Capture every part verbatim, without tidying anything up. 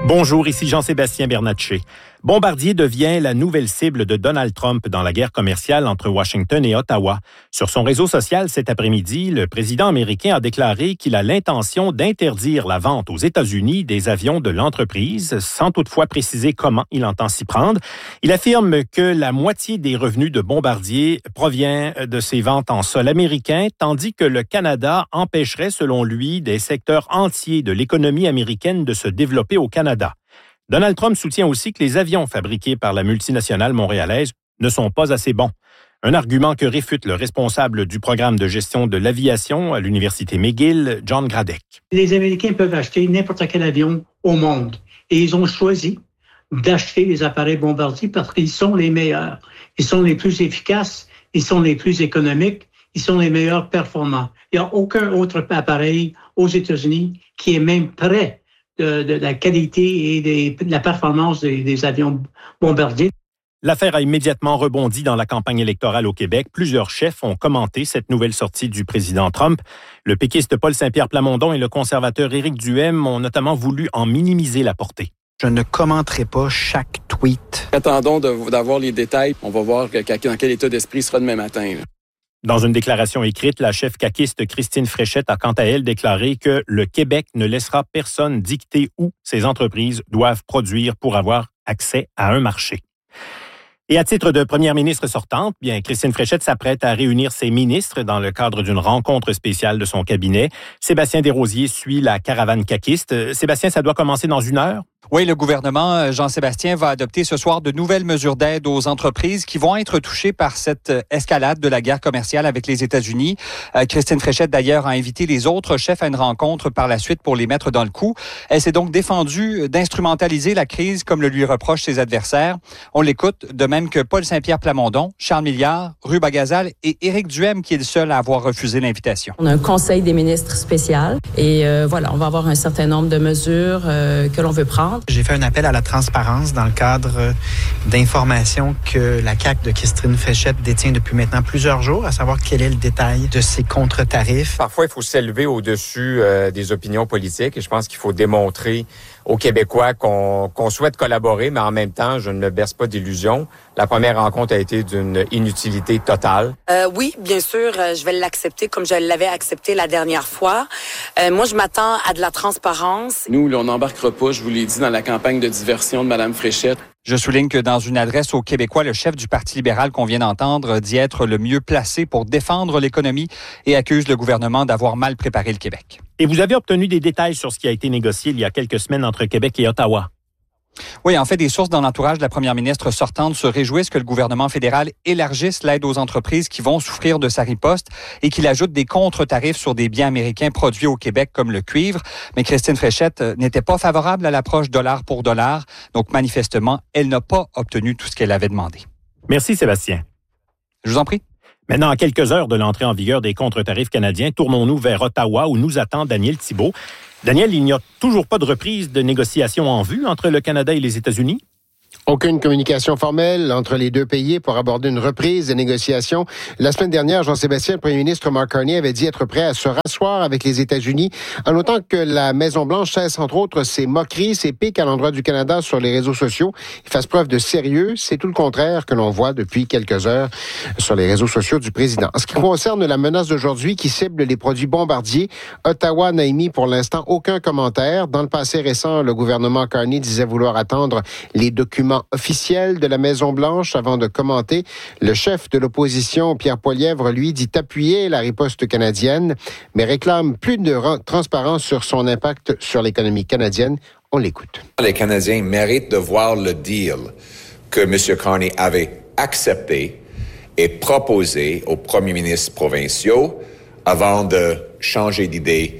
Bonjour, ici Jean-Sébastien Bernatchez. Bombardier devient la nouvelle cible de Donald Trump dans la guerre commerciale entre Washington et Ottawa. Sur son réseau social cet après-midi, le président américain a déclaré qu'il a l'intention d'interdire la vente aux États-Unis des avions de l'entreprise, sans toutefois préciser comment il entend s'y prendre. Il affirme que la moitié des revenus de Bombardier provient de ses ventes en sol américain, tandis que le Canada empêcherait, selon lui, des secteurs entiers de l'économie américaine de se développer au Canada. Donald Trump soutient aussi que les avions fabriqués par la multinationale montréalaise ne sont pas assez bons. Un argument que réfute le responsable du programme de gestion de l'aviation à l'Université McGill, John Gradek. Les Américains peuvent acheter n'importe quel avion au monde et ils ont choisi d'acheter les appareils Bombardier parce qu'ils sont les meilleurs. Ils sont les plus efficaces, ils sont les plus économiques, ils sont les meilleurs performants. Il n'y a aucun autre appareil aux États-Unis qui est même prêt De, de la qualité et des, de la performance des, des avions Bombardier. L'affaire a immédiatement rebondi dans la campagne électorale au Québec. Plusieurs chefs ont commenté cette nouvelle sortie du président Trump. Le péquiste Paul Saint-Pierre Plamondon et le conservateur Éric Duhem ont notamment voulu en minimiser la portée. Je ne commenterai pas chaque tweet. Attendons de, d'avoir les détails. On va voir que, dans quel état d'esprit il sera demain matin. Là. Dans une déclaration écrite, la chef caquiste Christine Fréchette a quant à elle déclaré que le Québec ne laissera personne dicter où ces entreprises doivent produire pour avoir accès à un marché. Et à titre de première ministre sortante, bien, Christine Fréchette s'apprête à réunir ses ministres dans le cadre d'une rencontre spéciale de son cabinet. Sébastien Desrosiers suit la caravane caquiste. Sébastien, ça doit commencer dans une heure? Oui, le gouvernement, Jean-Sébastien, va adopter ce soir de nouvelles mesures d'aide aux entreprises qui vont être touchées par cette escalade de la guerre commerciale avec les États-Unis. Euh, Christine Fréchette, d'ailleurs, a invité les autres chefs à une rencontre par la suite pour les mettre dans le coup. Elle s'est donc défendue d'instrumentaliser la crise comme le lui reprochent ses adversaires. On l'écoute, de même que Paul Saint-Pierre Plamondon, Charles Milliard, Ruba Gazal et Éric Duhem, qui est le seul à avoir refusé l'invitation. On a un conseil des ministres spécial et euh, voilà, on va avoir un certain nombre de mesures euh, que l'on veut prendre. J'ai fait un appel à la transparence dans le cadre d'informations que la C A Q de Christine Fréchette détient depuis maintenant plusieurs jours, à savoir quel est le détail de ces contre-tarifs. Parfois, il faut s'élever au-dessus euh, des opinions politiques et je pense qu'il faut démontrer aux Québécois qu'on, qu'on souhaite collaborer, mais en même temps, je ne me berce pas d'illusions. La première rencontre a été d'une inutilité totale. Euh, oui, bien sûr, euh, je vais l'accepter comme je l'avais accepté la dernière fois. Euh, moi, je m'attends à de la transparence. Nous, là, on n'embarquera pas, je vous l'ai dit, dans la campagne de diversion de Mme Fréchette. Je souligne que dans une adresse aux Québécois, le chef du Parti libéral qu'on vient d'entendre dit être le mieux placé pour défendre l'économie et accuse le gouvernement d'avoir mal préparé le Québec. Et vous avez obtenu des détails sur ce qui a été négocié il y a quelques semaines entre Québec et Ottawa. Oui, en fait, des sources dans l'entourage de la première ministre sortante se réjouissent que le gouvernement fédéral élargisse l'aide aux entreprises qui vont souffrir de sa riposte et qu'il ajoute des contre-tarifs sur des biens américains produits au Québec comme le cuivre. Mais Christine Fréchette n'était pas favorable à l'approche dollar pour dollar. Donc, manifestement, elle n'a pas obtenu tout ce qu'elle avait demandé. Merci, Sébastien. Je vous en prie. Maintenant, à quelques heures de l'entrée en vigueur des contre-tarifs canadiens, tournons-nous vers Ottawa où nous attend Daniel Thibault. Daniel, il n'y a toujours pas de reprise de négociations en vue entre le Canada et les États-Unis? Aucune communication formelle entre les deux pays pour aborder une reprise des négociations. La semaine dernière, Jean-Sébastien, le premier ministre Mark Carney, avait dit être prêt à se rasseoir avec les États-Unis, en notant que la Maison-Blanche cesse, entre autres, ses moqueries, ses piques à l'endroit du Canada sur les réseaux sociaux et fasse preuve de sérieux. C'est tout le contraire que l'on voit depuis quelques heures sur les réseaux sociaux du président. En ce qui concerne la menace d'aujourd'hui qui cible les produits Bombardier, Ottawa n'a émis pour l'instant aucun commentaire. Dans le passé récent, le gouvernement Carney disait vouloir attendre les documents officiel de la Maison-Blanche avant de commenter. Le chef de l'opposition, Pierre Poilievre, lui, dit appuyer la riposte canadienne, mais réclame plus de transparence sur son impact sur l'économie canadienne. On l'écoute. Les Canadiens méritent de voir le deal que M. Carney avait accepté et proposé aux premiers ministres provinciaux avant de changer d'idée.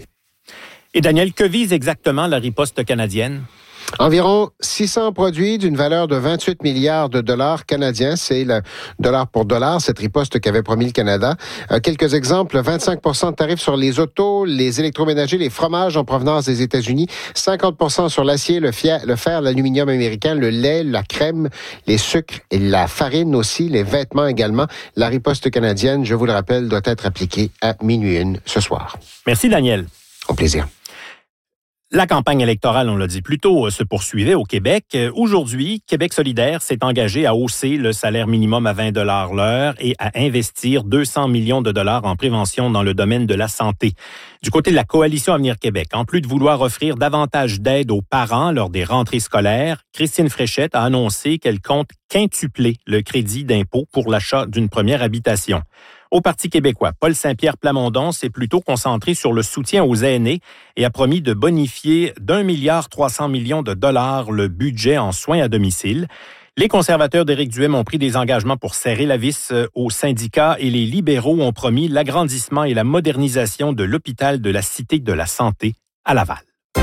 Et Daniel, que vise exactement la riposte canadienne? Environ six cents produits d'une valeur de vingt-huit milliards de dollars canadiens. C'est le dollar pour dollar, cette riposte qu'avait promis le Canada. Euh, quelques exemples, vingt-cinq pour cent de tarifs sur les autos, les électroménagers, les fromages en provenance des États-Unis, cinquante pour cent sur l'acier, le, fier, le fer, l'aluminium américain, le lait, la crème, les sucres et la farine aussi, les vêtements également. La riposte canadienne, je vous le rappelle, doit être appliquée à minuit une ce soir. Merci Daniel. Au plaisir. La campagne électorale, on l'a dit plus tôt, se poursuivait au Québec. Aujourd'hui, Québec solidaire s'est engagé à hausser le salaire minimum à vingt dollars l'heure et à investir deux cents millions de dollars en prévention dans le domaine de la santé. Du côté de la Coalition Avenir Québec, en plus de vouloir offrir davantage d'aide aux parents lors des rentrées scolaires, Christine Fréchette a annoncé qu'elle compte quintupler le crédit d'impôt pour l'achat d'une première habitation. Au Parti québécois, Paul Saint-Pierre Plamondon s'est plutôt concentré sur le soutien aux aînés et a promis de bonifier d'un milliard trois cents millions de dollars le budget en soins à domicile. Les conservateurs d'Éric Duhem ont pris des engagements pour serrer la vis aux syndicats et les libéraux ont promis l'agrandissement et la modernisation de l'hôpital de la Cité de la Santé à Laval.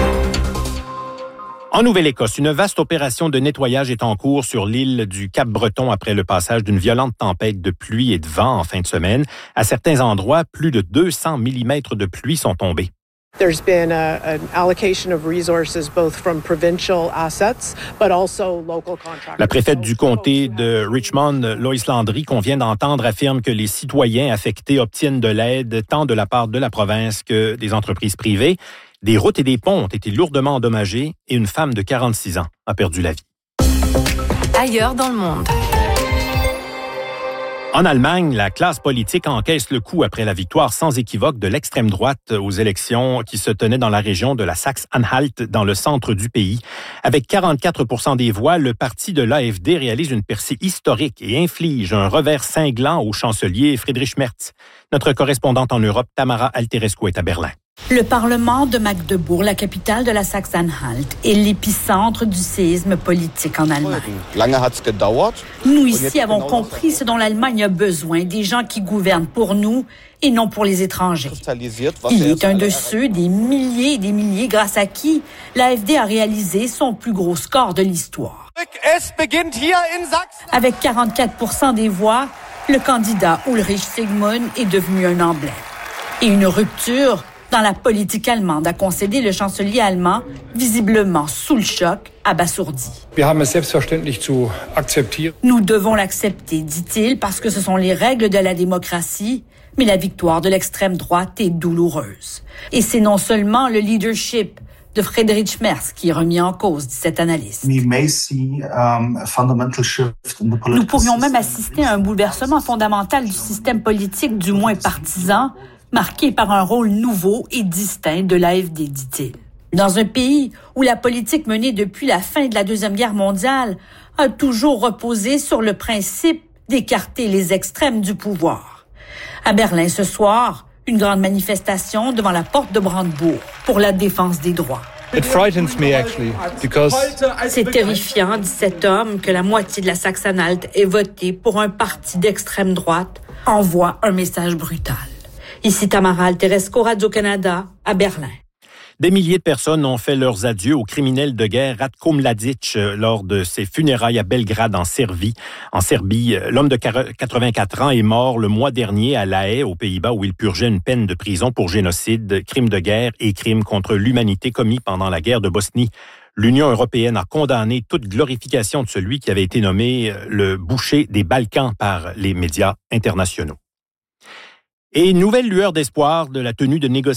En Nouvelle-Écosse, une vaste opération de nettoyage est en cours sur l'île du Cap-Breton après le passage d'une violente tempête de pluie et de vent en fin de semaine. À certains endroits, plus de deux cents millimètres de pluie sont tombés. There's been a, an allocation of resources both from provincial assets but also local contractors. La préfète du comté de Richmond, Lois Landry, qu'on vient d'entendre, affirme que les citoyens affectés obtiennent de l'aide tant de la part de la province que des entreprises privées. Des routes et des ponts ont été lourdement endommagés et une femme de quarante-six ans a perdu la vie. Ailleurs dans le monde. En Allemagne, la classe politique encaisse le coup après la victoire sans équivoque de l'extrême droite aux élections qui se tenaient dans la région de la Saxe-Anhalt, dans le centre du pays. Avec quarante-quatre pour cent des voix, le parti de l'A F D réalise une percée historique et inflige un revers cinglant au chancelier Friedrich Merz. Notre correspondante en Europe, Tamara Alterescu, est à Berlin. Le Parlement de Magdebourg, la capitale de la Saxe-Anhalt, est l'épicentre du séisme politique en Allemagne. Nous ici avons compris ce dont l'Allemagne a besoin, des gens qui gouvernent pour nous et non pour les étrangers. Il est un de ceux, des milliers et des milliers, grâce à qui l'A F D a réalisé son plus gros score de l'histoire. Avec quarante-quatre pour cent des voix, le candidat Ulrich Sigmund est devenu un emblème. Et une rupture dans la politique allemande a concédé le chancelier allemand, visiblement sous le choc, abasourdi. Nous devons l'accepter, dit-il, parce que ce sont les règles de la démocratie, mais la victoire de l'extrême droite est douloureuse. Et c'est non seulement le leadership de Friedrich Merz qui est remis en cause, dit cet analyste. Nous pourrions même assister à un bouleversement fondamental du système politique, du moins partisan, marqué par un rôle nouveau et distinct de l'A F D, dit-il. Dans un pays où la politique menée depuis la fin de la Deuxième Guerre mondiale a toujours reposé sur le principe d'écarter les extrêmes du pouvoir. À Berlin ce soir, une grande manifestation devant la porte de Brandebourg pour la défense des droits. It frightens me actually because C'est terrifiant, dit cet homme, que la moitié de la Saxe-Anhalt ait voté pour un parti d'extrême droite, envoie un message brutal. Ici Tamara Alterescu, Radio-Canada, à Berlin. Des milliers de personnes ont fait leurs adieux au criminel de guerre Ratko Mladic lors de ses funérailles à Belgrade, en Serbie. En Serbie, l'homme de quatre-vingt-quatre ans est mort le mois dernier à La Haye, aux Pays-Bas, où il purgeait une peine de prison pour génocide, crime de guerre et crime contre l'humanité commis pendant la guerre de Bosnie. L'Union européenne a condamné toute glorification de celui qui avait été nommé le boucher des Balkans par les médias internationaux. Et une nouvelle lueur d'espoir de la tenue de négociations